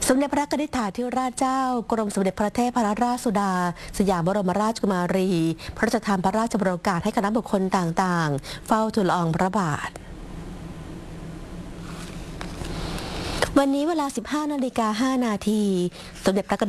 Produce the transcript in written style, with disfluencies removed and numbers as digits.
สมเด็จพระนิธิถาธิราชเจ้ากรมสมเด็จพระเทพรัตนราชสุดาสยามบรมราชกุมารีพระราชทานพระราชบรมโอกาสให้คณะบุคคลต่างๆเฝ้าทูลละอองพระบาทวันนี้เวลา 15:05 น.สมเด็จพระ